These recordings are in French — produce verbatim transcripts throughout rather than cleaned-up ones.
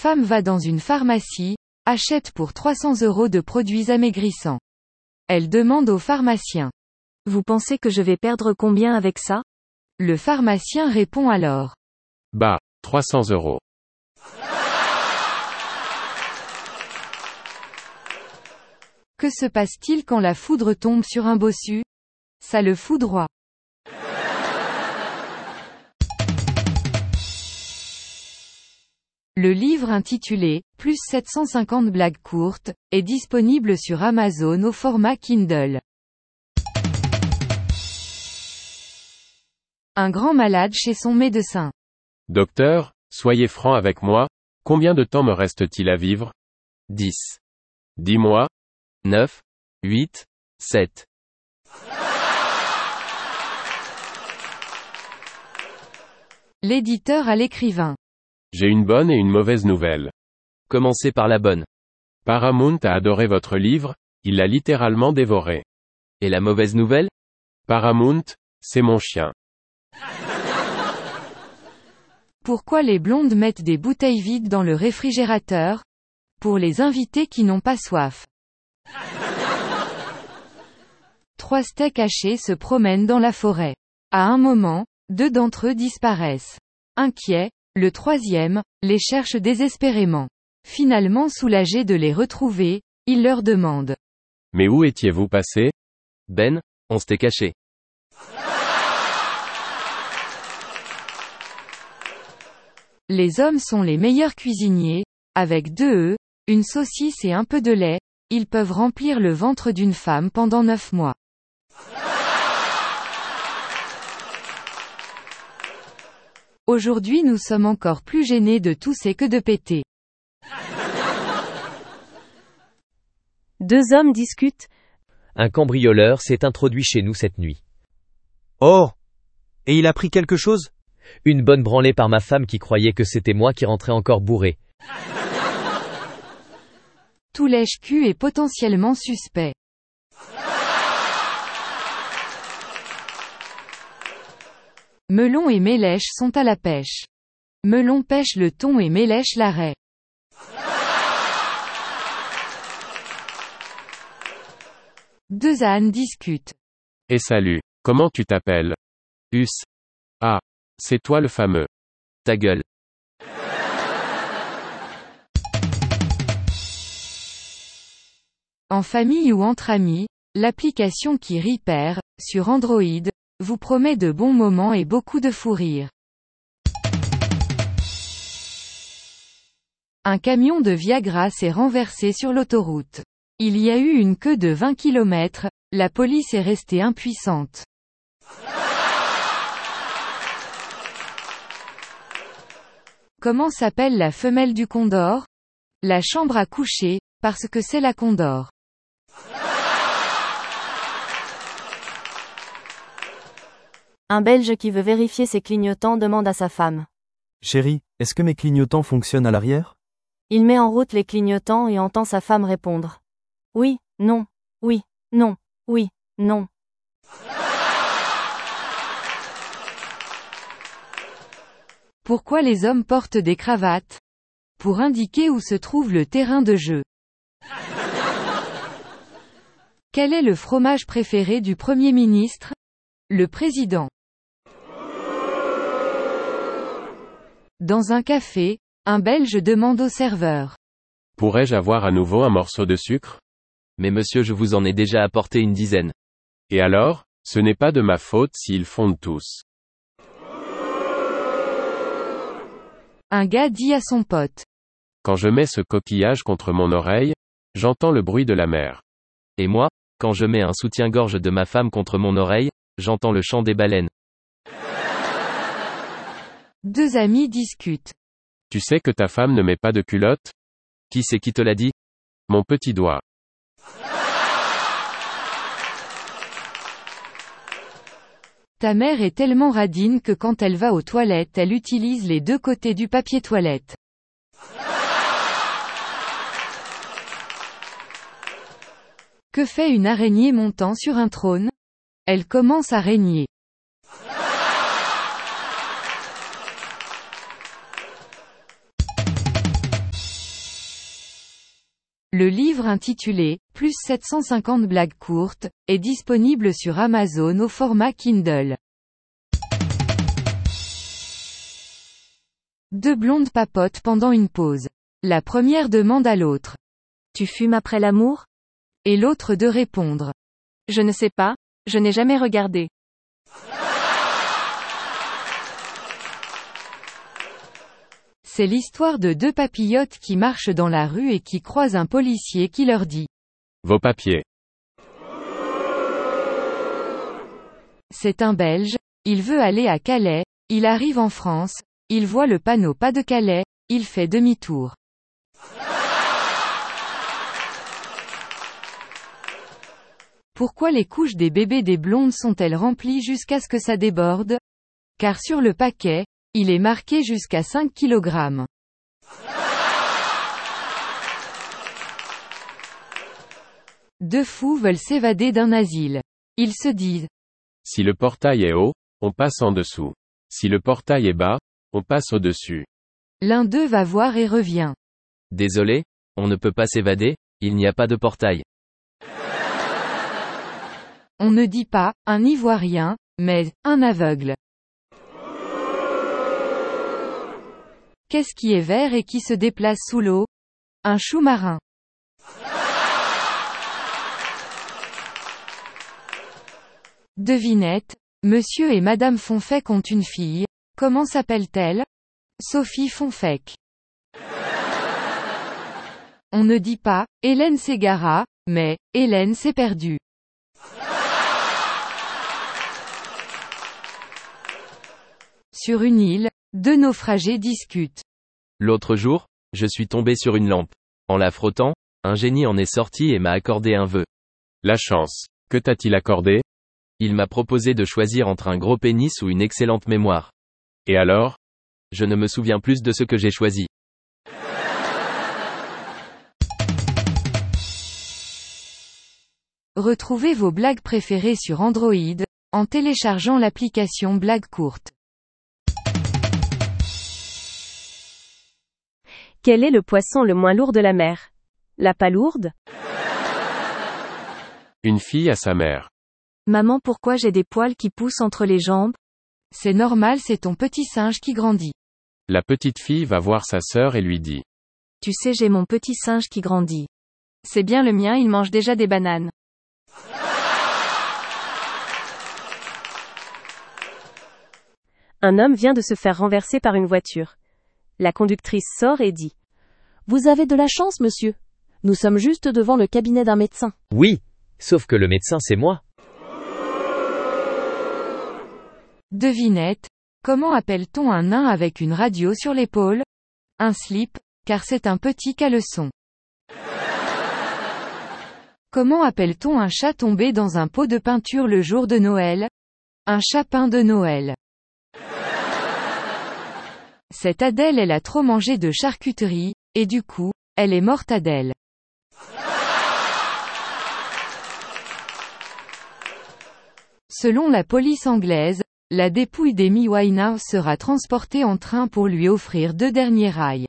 femme va dans une pharmacie, achète pour trois cents euros de produits amaigrissants. Elle demande au pharmacien. Vous pensez que je vais perdre combien avec ça? Le pharmacien répond alors. Bah, trois cents euros. Que se passe-t-il quand la foudre tombe sur un bossu? Ça le foudroie. Le livre intitulé « Plus sept cent cinquante blagues courtes » est disponible sur Amazon au format Kindle. Un grand malade chez son médecin. Docteur, soyez franc avec moi, combien de temps me reste-t-il à vivre? dix. Dis-moi. neuf. huit. sept. L'éditeur à l'écrivain. J'ai une bonne et une mauvaise nouvelle. Commencez par la bonne. Paramount a adoré votre livre, il l'a littéralement dévoré. Et la mauvaise nouvelle? Paramount, c'est mon chien. Pourquoi les blondes mettent des bouteilles vides dans le réfrigérateur? Pour les invités qui n'ont pas soif. Trois steaks hachés se promènent dans la forêt. À un moment, deux d'entre eux disparaissent. Inquiet, le troisième, les cherche désespérément. Finalement soulagé de les retrouver, il leur demande. Mais où étiez-vous passé? Ben, on s'était caché. Les hommes sont les meilleurs cuisiniers, avec deux œufs, une saucisse et un peu de lait, ils peuvent remplir le ventre d'une femme pendant neuf mois. Aujourd'hui nous sommes encore plus gênés de tousser que de péter. Deux hommes discutent. Un cambrioleur s'est introduit chez nous cette nuit. Oh! Et il a pris quelque chose? Une bonne branlée par ma femme qui croyait que c'était moi qui rentrais encore bourré. Tout lèche-cul est potentiellement suspect. Melon et Mélèche sont à la pêche. Melon pêche le thon et Mélèche la raie. Deux ânes discutent. Et salut, comment tu t'appelles? Us. Ah, c'est toi le fameux. Ta gueule. En famille ou entre amis, l'application qui rit perd, sur Android, vous promet de bons moments et beaucoup de fou rire. Un camion de Viagra s'est renversé sur l'autoroute. Il y a eu une queue de vingt kilomètres, la police est restée impuissante. Comment s'appelle la femelle du condor? La chambre à coucher, parce que c'est la condor. Un Belge qui veut vérifier ses clignotants demande à sa femme. Chérie, est-ce que mes clignotants fonctionnent à l'arrière? Il met en route les clignotants et entend sa femme répondre. Oui, non, oui, non, oui, non. Pourquoi les hommes portent des cravates? Pour indiquer où se trouve le terrain de jeu. Quel est le fromage préféré du Premier ministre? Le président. Dans un café, un Belge demande au serveur. Pourrais-je avoir à nouveau un morceau de sucre? Mais monsieur, je vous en ai déjà apporté une dizaine. Et alors, ce n'est pas de ma faute s'ils fondent tous. Un gars dit à son pote. Quand je mets ce coquillage contre mon oreille, j'entends le bruit de la mer. Et moi, quand je mets un soutien-gorge de ma femme contre mon oreille, j'entends le chant des baleines. Deux amis discutent. Tu sais que ta femme ne met pas de culotte? Qui c'est qui te l'a dit? Mon petit doigt. Ta mère est tellement radine que quand elle va aux toilettes, elle utilise les deux côtés du papier toilette. Que fait une araignée montant sur un trône? Elle commence à régner. Le livre intitulé « Plus sept cent cinquante blagues courtes » est disponible sur Amazon au format Kindle. Deux blondes papotent pendant une pause. La première demande à l'autre. Tu fumes après l'amour? Et l'autre de répondre. Je ne sais pas, je n'ai jamais regardé. C'est l'histoire de deux papillotes qui marchent dans la rue et qui croisent un policier qui leur dit. Vos papiers. C'est un Belge, il veut aller à Calais, il arrive en France, il voit le panneau pas de Calais, il fait demi-tour. Pourquoi les couches des bébés des blondes sont-elles remplies jusqu'à ce que ça déborde? Car sur le paquet, il est marqué jusqu'à cinq kilogrammes. Deux fous veulent s'évader d'un asile. Ils se disent. Si le portail est haut, on passe en dessous. Si le portail est bas, on passe au-dessus. L'un d'eux va voir et revient. Désolé, on ne peut pas s'évader, il n'y a pas de portail. On ne dit pas, un Ivoirien, mais, un aveugle. Qu'est-ce qui est vert et qui se déplace sous l'eau? Un chou marin. Devinette, Monsieur et Madame Fonfec ont une fille. Comment s'appelle-t-elle? Sophie Fonfec. On ne dit pas, Hélène s'égara, mais, Hélène s'est perdue. Sur une île, deux naufragés discutent. L'autre jour, je suis tombé sur une lampe. En la frottant, un génie en est sorti et m'a accordé un vœu. La chance. Que t'a-t-il accordé? Il m'a proposé de choisir entre un gros pénis ou une excellente mémoire. Et alors? Je ne me souviens plus de ce que j'ai choisi. Retrouvez vos blagues préférées sur Android, en téléchargeant l'application Blagues courtes. Quel est le poisson le moins lourd de la mer? La palourde? Une fille à sa mère. Maman, pourquoi j'ai des poils qui poussent entre les jambes? C'est normal, c'est ton petit singe qui grandit. La petite fille va voir sa sœur et lui dit. Tu sais, j'ai mon petit singe qui grandit. C'est bien le mien, il mange déjà des bananes. Un homme vient de se faire renverser par une voiture. La conductrice sort et dit. Vous avez de la chance, monsieur. Nous sommes juste devant le cabinet d'un médecin. Oui, sauf que le médecin c'est moi. Devinette, comment appelle-t-on un nain avec une radio sur l'épaule? Un slip, car c'est un petit caleçon. Comment appelle-t-on un chat tombé dans un pot de peinture le jour de Noël? Un chapin de Noël. Cette Adèle elle a trop mangé de charcuterie, et du coup, elle est morte Adèle. Selon la police anglaise, la dépouille d'Amy Winehouse sera transportée en train pour lui offrir deux derniers rails.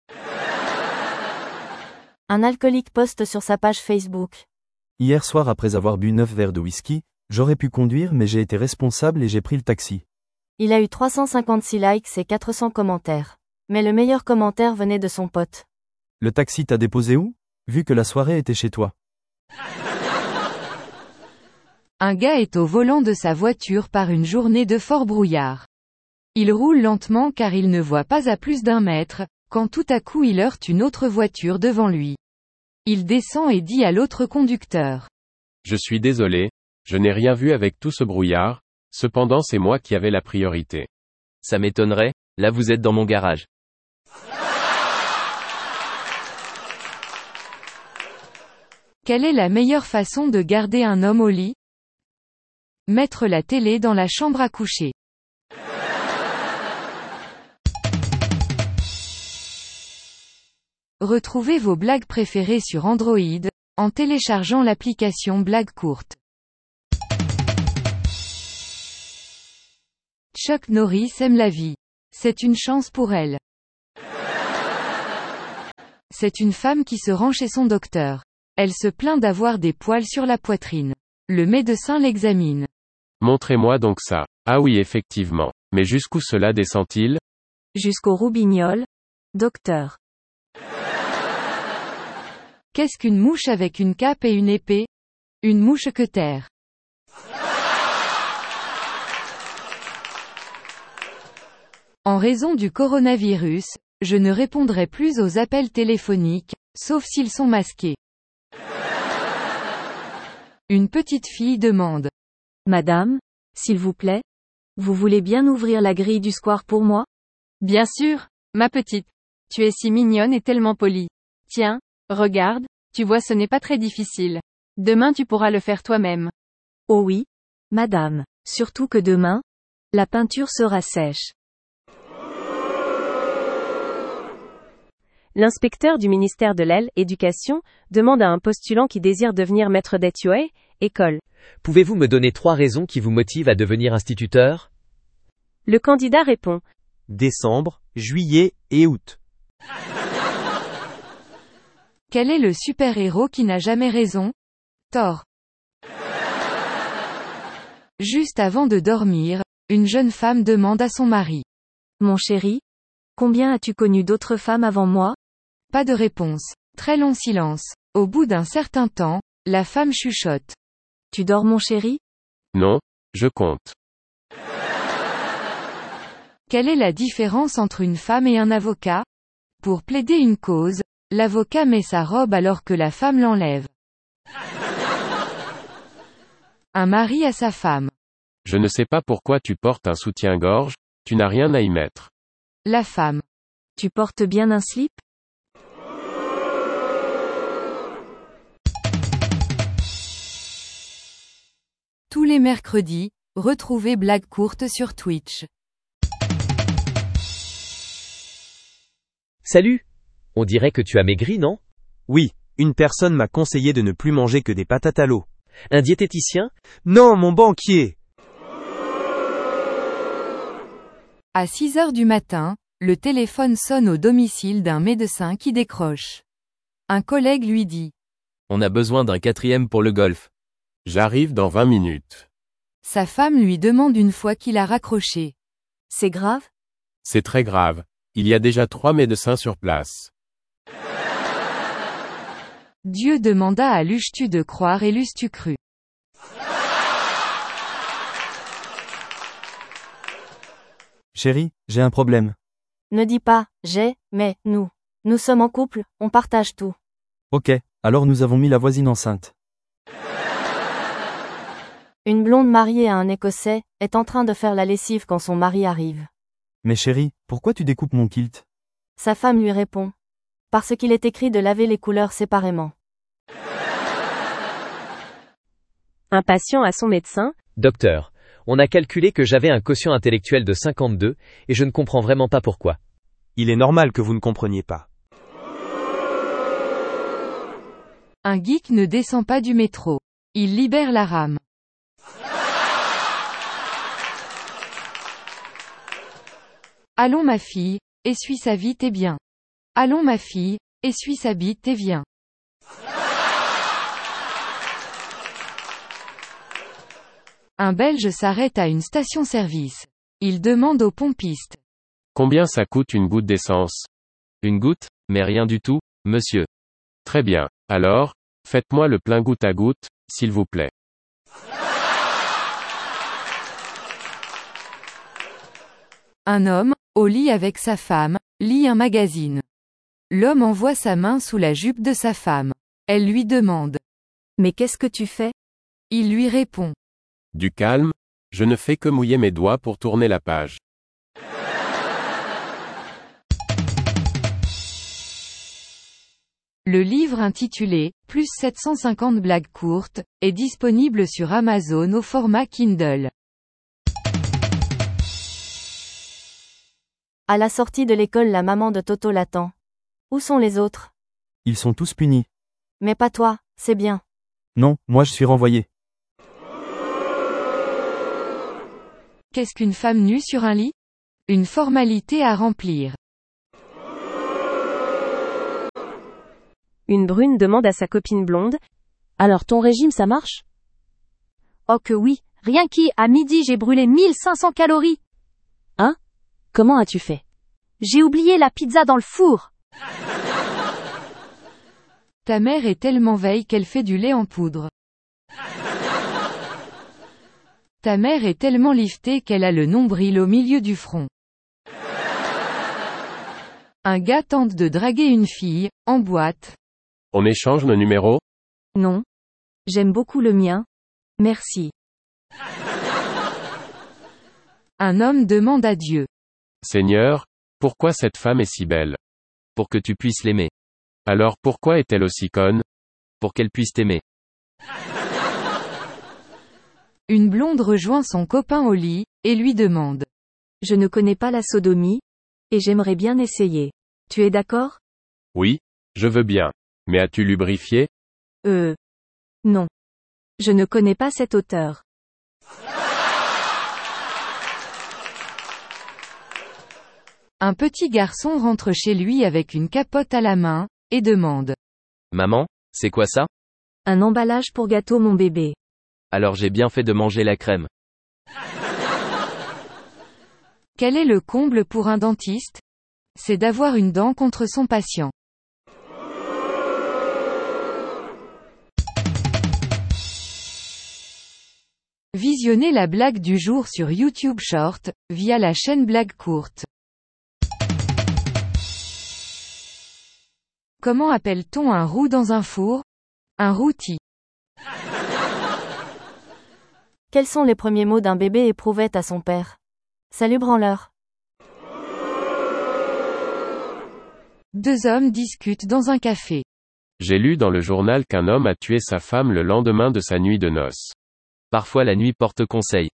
Un alcoolique poste sur sa page Facebook. Hier soir après avoir bu neuf verres de whisky, j'aurais pu conduire mais j'ai été responsable et j'ai pris le taxi. Il a eu trois cent cinquante-six likes et quatre cents commentaires. Mais le meilleur commentaire venait de son pote. Le taxi t'a déposé où? Vu que la soirée était chez toi. Un gars est au volant de sa voiture par une journée de fort brouillard. Il roule lentement car il ne voit pas à plus d'un mètre, quand tout à coup il heurte une autre voiture devant lui. Il descend et dit à l'autre conducteur. Je suis désolé, je n'ai rien vu avec tout ce brouillard, cependant c'est moi qui avais la priorité. Ça m'étonnerait, là vous êtes dans mon garage. Quelle est la meilleure façon de garder un homme au lit? Mettre la télé dans la chambre à coucher. Retrouvez vos blagues préférées sur Android, en téléchargeant l'application Blagues courtes. Chuck Norris aime la vie. C'est une chance pour elle. C'est une femme qui se rend chez son docteur. Elle se plaint d'avoir des poils sur la poitrine. Le médecin l'examine. Montrez-moi donc ça. Ah oui, effectivement. Mais jusqu'où cela descend-il? Jusqu'au roubignoles. Docteur. Qu'est-ce qu'une mouche avec une cape et une épée? Une mouche-queutère. En raison du coronavirus, je ne répondrai plus aux appels téléphoniques, sauf s'ils sont masqués. Une petite fille demande. Madame, s'il vous plaît, vous voulez bien ouvrir la grille du square pour moi? Bien sûr, ma petite. Tu es si mignonne et tellement polie. Tiens, regarde, tu vois ce n'est pas très difficile. Demain tu pourras le faire toi-même. Oh oui, madame, surtout que demain, la peinture sera sèche. L'inspecteur du ministère de l'Éducation demande à un postulant qui désire devenir maître d'école, école. Pouvez-vous me donner trois raisons qui vous motivent à devenir instituteur? Le candidat répond. Décembre, juillet et août. Quel est le super-héros qui n'a jamais raison? Thor. Juste avant de dormir, une jeune femme demande à son mari. Mon chéri, combien as-tu connu d'autres femmes avant moi? Pas de réponse. Très long silence. Au bout d'un certain temps, la femme chuchote. Tu dors mon chéri? Non, je compte. Quelle est la différence entre une femme et un avocat? Pour plaider une cause, l'avocat met sa robe alors que la femme l'enlève. Un mari à sa femme. Je ne sais pas pourquoi tu portes un soutien-gorge, tu n'as rien à y mettre. La femme. Tu portes bien un slip? Tous les mercredis, retrouvez Blague courte sur Twitch. Salut! On dirait que tu as maigri, non? Oui, une personne m'a conseillé de ne plus manger que des patates à l'eau. Un diététicien? Non, mon banquier! À six heures du matin, le téléphone sonne au domicile d'un médecin qui décroche. Un collègue lui dit. On a besoin d'un quatrième pour le golf. J'arrive dans vingt minutes. Sa femme lui demande une fois qu'il a raccroché. C'est grave? C'est très grave. Il y a déjà trois médecins sur place. Dieu demanda à l'eusses-tu de croire et l'eusses-tu cru. Chérie, j'ai un problème. Ne dis pas, j'ai, mais, nous. Nous sommes en couple, on partage tout. Ok, alors nous avons mis la voisine enceinte. Une blonde mariée à un Écossais, est en train de faire la lessive quand son mari arrive. Mais chérie, pourquoi tu découpes mon kilt? Sa femme lui répond. Parce qu'il est écrit de laver les couleurs séparément. Un patient à son médecin. Docteur, on a calculé que j'avais un quotient intellectuel de cinquante-deux, et je ne comprends vraiment pas pourquoi. Il est normal que vous ne compreniez pas. Un geek ne descend pas du métro. Il libère la rame. Allons ma fille, essuie sa bite et bien. Allons ma fille, essuie sa bite et viens. Un Belge s'arrête à une station-service. Il demande au pompiste. Combien ça coûte une goutte d'essence? Une goutte, mais rien du tout, monsieur. Très bien. Alors, faites-moi le plein goutte à goutte, s'il vous plaît. Un homme, au lit avec sa femme, lit un magazine. L'homme envoie sa main sous la jupe de sa femme. Elle lui demande. Mais qu'est-ce que tu fais? Il lui répond. Du calme, je ne fais que mouiller mes doigts pour tourner la page. Le livre intitulé « Plus sept cent cinquante blagues courtes » est disponible sur Amazon au format Kindle. À la sortie de l'école, la maman de Toto l'attend. Où sont les autres? Ils sont tous punis. Mais pas toi, c'est bien. Non, moi je suis renvoyé. Qu'est-ce qu'une femme nue sur un lit? Une formalité à remplir. Une brune demande à sa copine blonde. Alors ton régime ça marche? Oh que oui, rien qu'à à midi j'ai brûlé mille cinq cents calories. Hein? Comment as-tu fait? J'ai oublié la pizza dans le four. Ta mère est tellement veille qu'elle fait du lait en poudre. Ta mère est tellement liftée qu'elle a le nombril au milieu du front. Un gars tente de draguer une fille, en boîte. On échange nos numéros? Non. J'aime beaucoup le mien. Merci. Un homme demande à Dieu. Seigneur, pourquoi cette femme est si belle? Pour que tu puisses l'aimer. Alors pourquoi est-elle aussi conne? Pour qu'elle puisse t'aimer. Une blonde rejoint son copain au lit, et lui demande. Je ne connais pas la sodomie, et j'aimerais bien essayer. Tu es d'accord? Oui, je veux bien. Mais as-tu lubrifié? Euh. Non. Je ne connais pas cet auteur. Un petit garçon rentre chez lui avec une capote à la main, et demande. Maman, c'est quoi ça? Un emballage pour gâteau mon bébé. Alors j'ai bien fait de manger la crème. Quel est le comble pour un dentiste? C'est d'avoir une dent contre son patient. Visionnez la blague du jour sur YouTube Short, via la chaîne Blague Courte. Comment appelle-t-on un roux dans un four? Un rôti. Quels sont les premiers mots d'un bébé éprouvette à son père? Salut branleur. Deux hommes discutent dans un café. J'ai lu dans le journal qu'un homme a tué sa femme le lendemain de sa nuit de noces. Parfois la nuit porte conseil.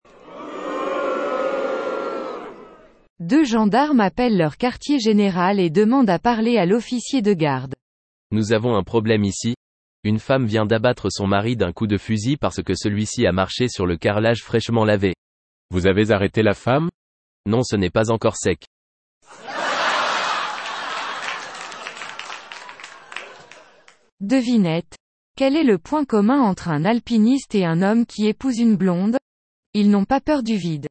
Deux gendarmes appellent leur quartier général et demandent à parler à l'officier de garde. Nous avons un problème ici. Une femme vient d'abattre son mari d'un coup de fusil parce que celui-ci a marché sur le carrelage fraîchement lavé. Vous avez arrêté la femme? Non, ce n'est pas encore sec. Devinette. Quel est le point commun entre un alpiniste et un homme qui épouse une blonde? Ils n'ont pas peur du vide.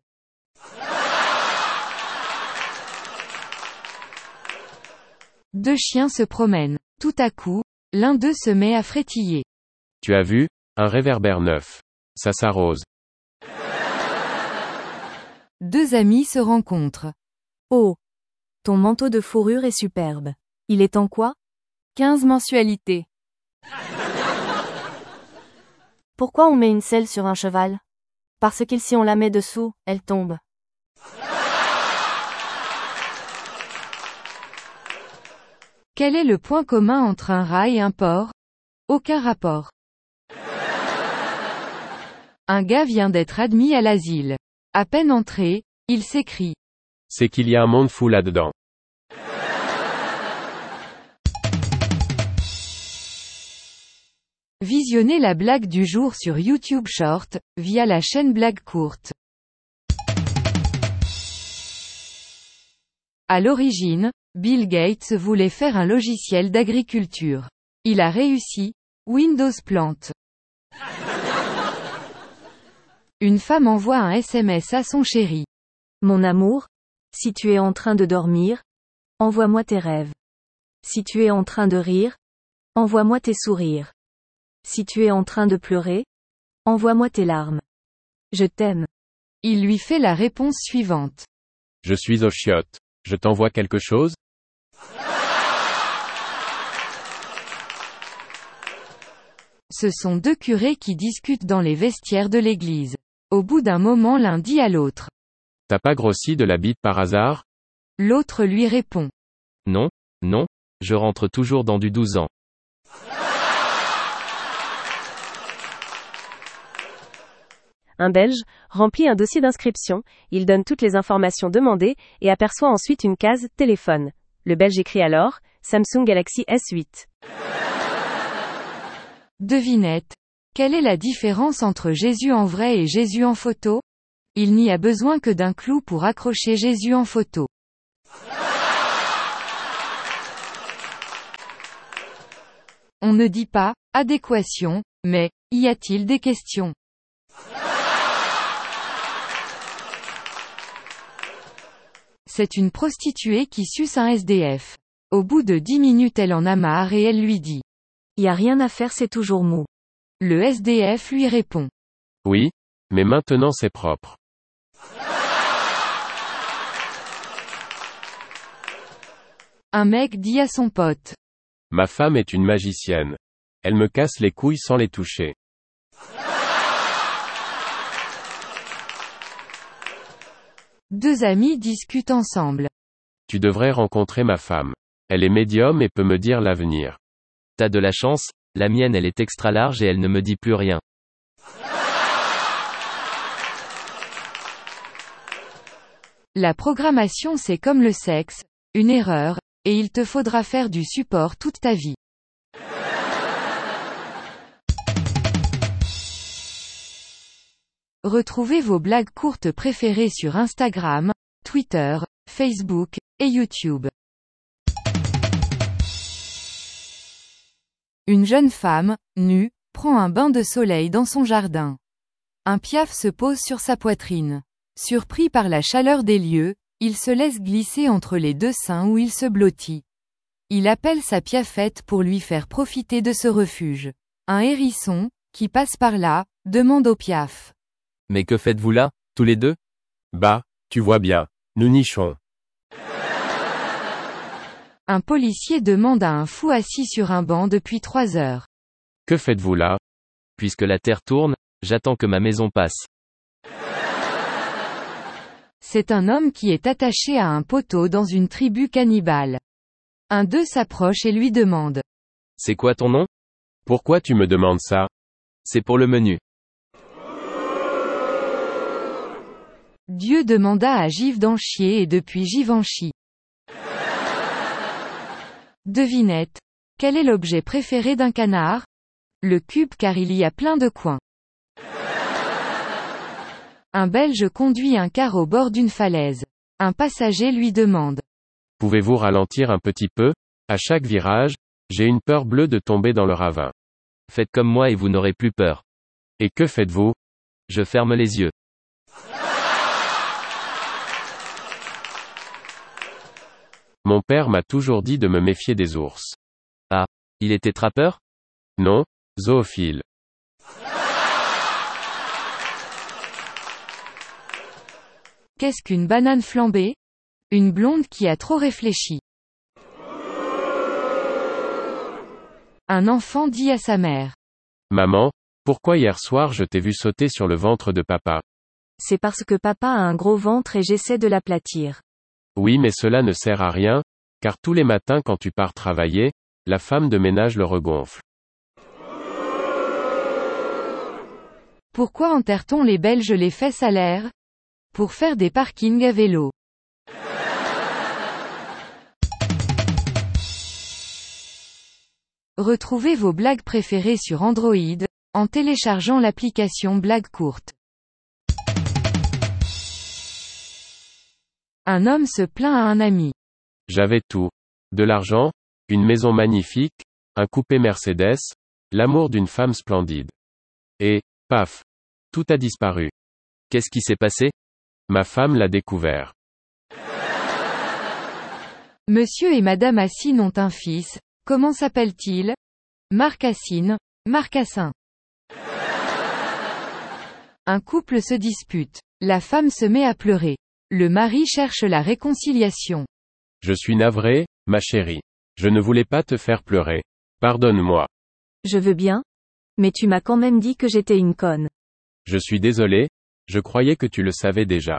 Deux chiens se promènent. Tout à coup, l'un d'eux se met à frétiller. Tu as vu? Un réverbère neuf. Ça s'arrose. Deux amis se rencontrent. Oh. Ton manteau de fourrure est superbe. Il est en quoi? quinze mensualités. Pourquoi on met une selle sur un cheval? Parce que si on la met dessous, elle tombe. Quel est le point commun entre un rat et un porc? Aucun rapport. Un gars vient d'être admis à l'asile. À peine entré, il s'écrie. C'est qu'il y a un monde fou là-dedans. Visionnez la blague du jour sur YouTube Short, via la chaîne Blague Courte. À l'origine, Bill Gates voulait faire un logiciel d'agriculture. Il a réussi. Windows plante. Une femme envoie un S M S à son chéri. Mon amour, si tu es en train de dormir, envoie-moi tes rêves. Si tu es en train de rire, envoie-moi tes sourires. Si tu es en train de pleurer, envoie-moi tes larmes. Je t'aime. Il lui fait la réponse suivante. Je suis aux chiottes. Je t'envoie quelque chose? Ce sont deux curés qui discutent dans les vestiaires de l'église. Au bout d'un moment l'un dit à l'autre. T'as pas grossi de la bite par hasard? L'autre lui répond. Non, non, je rentre toujours dans du douze ans. Un Belge remplit un dossier d'inscription, il donne toutes les informations demandées, et aperçoit ensuite une case « Téléphone ». Le Belge écrit alors « Samsung Galaxy S huit ». Devinette. Quelle est la différence entre Jésus en vrai et Jésus en photo? Il n'y a besoin que d'un clou pour accrocher Jésus en photo. On ne dit pas « adéquation », mais « y a-t-il des questions ?» C'est une prostituée qui suce un S D F. Au bout de dix minutes elle en a marre et elle lui dit « Y a rien à faire, c'est toujours mou. » Le S D F lui répond « Oui, mais maintenant c'est propre. » Un mec dit à son pote « Ma femme est une magicienne. Elle me casse les couilles sans les toucher. » Deux amis discutent ensemble. « Tu devrais rencontrer ma femme. Elle est médium et peut me dire l'avenir. » T'as de la chance, la mienne elle est extra large et elle ne me dit plus rien. La programmation c'est comme le sexe, une erreur, et il te faudra faire du support toute ta vie. Retrouvez vos blagues courtes préférées sur Instagram, Twitter, Facebook, et YouTube. Une jeune femme, nue, prend un bain de soleil dans son jardin. Un piaf se pose sur sa poitrine. Surpris par la chaleur des lieux, il se laisse glisser entre les deux seins où il se blottit. Il appelle sa piafette pour lui faire profiter de ce refuge. Un hérisson, qui passe par là, demande au piaf. Mais que faites-vous là, tous les deux? Bah, tu vois bien, nous nichons. Un policier demande à un fou assis sur un banc depuis trois heures. Que faites-vous là? Puisque la terre tourne, j'attends que ma maison passe. C'est un homme qui est attaché à un poteau dans une tribu cannibale. Un d'eux s'approche et lui demande. C'est quoi ton nom? Pourquoi tu me demandes ça? C'est pour le menu. Dieu demanda à Givenchy et depuis Givenchy. Devinette. Quel est l'objet préféré d'un canard? Le cube car il y a plein de coins. Un Belge conduit un car au bord d'une falaise. Un passager lui demande. Pouvez-vous ralentir un petit peu? À chaque virage, j'ai une peur bleue de tomber dans le ravin. Faites comme moi et vous n'aurez plus peur. Et que faites-vous? Je ferme les yeux. Mon père m'a toujours dit de me méfier des ours. Ah, il était trappeur? Non, zoophile. Qu'est-ce qu'une banane flambée? Une blonde qui a trop réfléchi. Un enfant dit à sa mère. Maman, pourquoi hier soir je t'ai vu sauter sur le ventre de papa? C'est parce que papa a un gros ventre et j'essaie de l'aplatir. Oui, mais cela ne sert à rien, car tous les matins quand tu pars travailler, la femme de ménage le regonfle. Pourquoi enterre-t-on les Belges les fesses à l'air? Pour faire des parkings à vélo. Retrouvez vos blagues préférées sur Android, en téléchargeant l'application Blagues courtes. Un homme se plaint à un ami. J'avais tout. De l'argent, une maison magnifique, un coupé Mercedes, l'amour d'une femme splendide. Et, paf, tout a disparu. Qu'est-ce qui s'est passé? Ma femme l'a découvert. Monsieur et Madame Assine ont un fils, comment s'appelle-t-il? Marc Assine, Marcassin. Un couple se dispute. La femme se met à pleurer. Le mari cherche la réconciliation. Je suis navré, ma chérie. Je ne voulais pas te faire pleurer. Pardonne-moi. Je veux bien. Mais tu m'as quand même dit que j'étais une conne. Je suis désolé, je croyais que tu le savais déjà.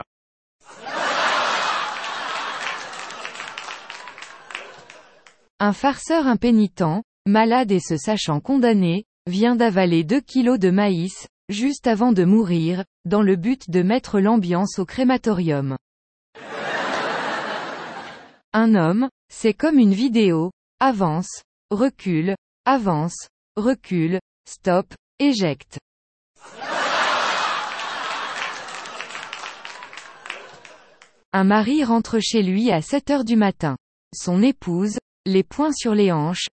Un farceur impénitent, malade et se sachant condamné, vient d'avaler deux kilos de maïs, juste avant de mourir, dans le but de mettre l'ambiance au crématorium. Un homme, c'est comme une vidéo, avance, recule, avance, recule, stop, éjecte. Un mari rentre chez lui à sept heures du matin. Son épouse, les poings sur les hanches,